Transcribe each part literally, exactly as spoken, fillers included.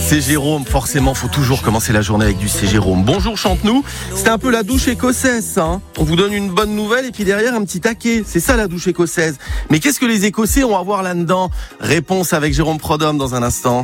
C'est Jérôme, forcément, faut toujours commencer la journée avec du C'est Jérôme. Bonjour, chante-nous. C'est un peu la douche écossaise, hein. On vous donne une bonne nouvelle et puis derrière un petit taquet. C'est ça la douche écossaise. Mais qu'est-ce que les Écossais ont à voir là-dedans? Réponse avec Jérôme Prodhomme dans un instant.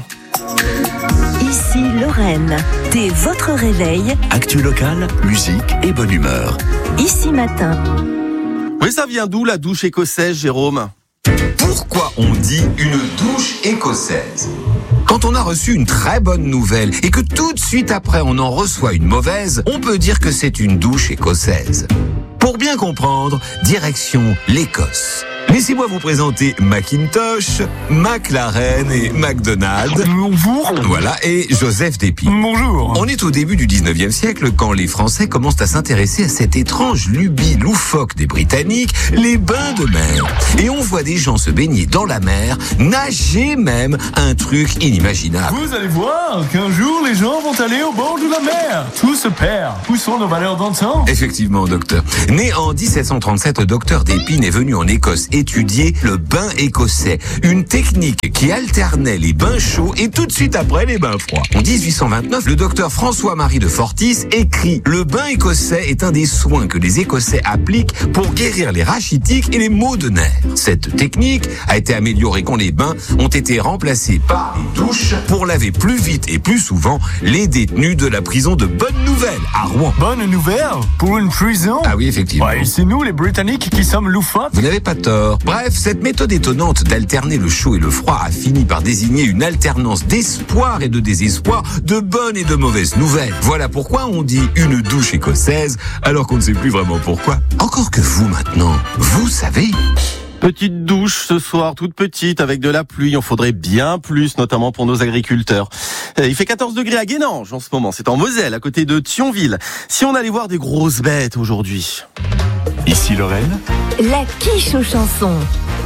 Ici Lorraine, dès votre réveil. Actu locale, musique et bonne humeur. Ici matin. Oui, ça vient d'où la douche écossaise, Jérôme? Pourquoi on dit une douche écossaise? Quand on a reçu une très bonne nouvelle et que tout de suite après on en reçoit une mauvaise, on peut dire que c'est une douche écossaise. Pour bien comprendre, direction l'Écosse. Laissez-moi vous présenter Macintosh, McLaren et McDonald's. Bonjour. Voilà, et Joseph Despy. Bonjour. On est au début du dix-neuvième siècle quand les Français commencent à s'intéresser à cette étrange lubie loufoque des Britanniques, les bains de mer. Et on voit des gens se baigner dans la mer, nager même, un truc inimaginable. Vous allez voir qu'un jour les gens vont aller au bord de la mer. Tout se perd. Où sont nos valeurs d'antan? Effectivement, docteur. Né en dix-sept cent trente-sept, docteur Despy est venu en Écosse étudier le bain écossais, une technique qui alternait les bains chauds et tout de suite après les bains froids. En dix-huit cent vingt-neuf, le docteur François-Marie de Fortis écrit « Le bain écossais est un des soins que les Écossais appliquent pour guérir les rachitiques et les maux de nerfs. Cette technique a été améliorée quand les bains ont été remplacés par les douches pour laver plus vite et plus souvent les détenus de la prison de Bonne Nouvelle à Rouen. » Bonne nouvelle pour une prison? Ah oui, effectivement. Ouais, c'est nous les Britanniques qui sommes loufoques. Vous n'avez pas tort. Bref, cette méthode étonnante d'alterner le chaud et le froid a fini par désigner une alternance d'espoir et de désespoir, de bonnes et de mauvaises nouvelles. Voilà pourquoi on dit une douche écossaise, alors qu'on ne sait plus vraiment pourquoi. Encore que vous maintenant, vous savez. Petite douche ce soir, toute petite, avec de la pluie. Il en faudrait bien plus, notamment pour nos agriculteurs. Il fait quatorze degrés à Guénange en ce moment. C'est en Moselle, à côté de Thionville. Si on allait voir des grosses bêtes aujourd'hui. Ici Lorraine. La quiche aux chansons.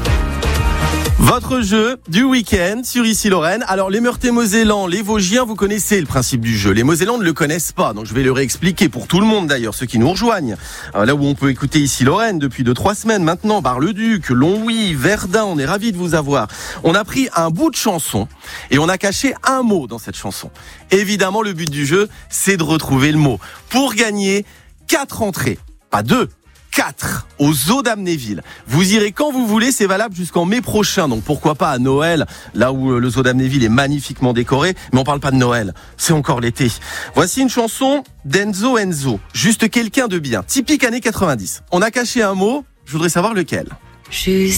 Votre jeu du week-end sur Ici Lorraine. Alors les Meurthe-et-Mosellans, les Vosgiens, vous connaissez le principe du jeu. Les Mosellans ne le connaissent pas, donc je vais le réexpliquer pour tout le monde d'ailleurs, ceux qui nous rejoignent. Alors, là où on peut écouter Ici Lorraine depuis deux trois semaines maintenant, Bar-le-Duc, Longwy, Verdun, on est ravis de vous avoir. On a pris un bout de chanson et on a caché un mot dans cette chanson. Évidemment, le but du jeu, c'est de retrouver le mot. Pour gagner quatre entrées, pas deux. quatre au Zoo d'Amnéville. Vous irez quand vous voulez, c'est valable jusqu'en mai prochain. Donc pourquoi pas à Noël, là où le Zoo d'Amnéville est magnifiquement décoré. Mais on parle pas de Noël, c'est encore l'été. Voici une chanson d'Enzo Enzo. Juste quelqu'un de bien, typique années quatre-vingt-dix. On a caché un mot, je voudrais savoir lequel. Juste